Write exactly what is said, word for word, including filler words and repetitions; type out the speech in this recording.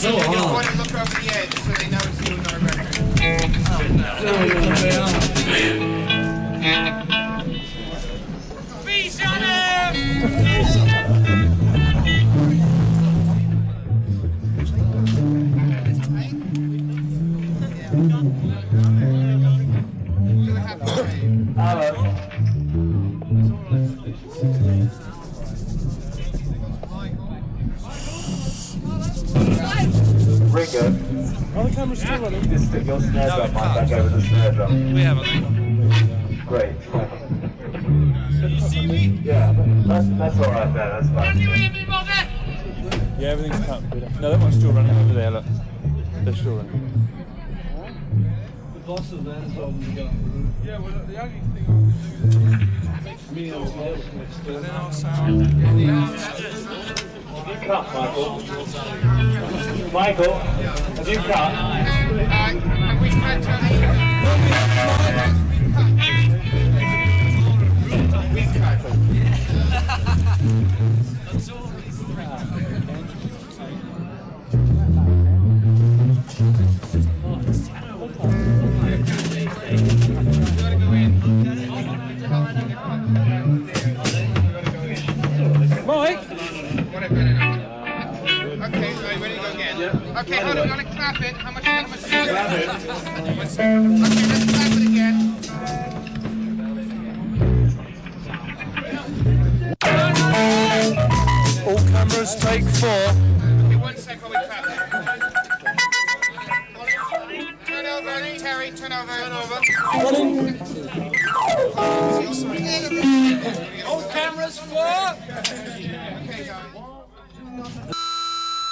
so you just hard. want to look over the edge so they know it's you, not a record. Peace on him! Ringo. Are the cameras still running? Just stick your snare drum mic back over the snare drum. We haven't. Great. You see me? Yeah, that's, that's alright there, that's fine. Can you hear me, mother? Yeah, everything's cut. No, that one's still running over there, look. They're still running. The boss of that is holding the gun. Yeah, well, the only thing Me and the boss next to and then I'll sound. Have you cut, Michael? Michael, have you cut? Uh, and we can't tell you. We cut. Mike? Okay, so you ready to go again? Yeah. Okay, hold on, you want to clap it? How much, how much? Clap it. Okay, let's clap it again. All cameras, take four. Okay, one sec while we clap it. Turn over, Terry, turn over. Turn over. All cameras, four. Okay, go.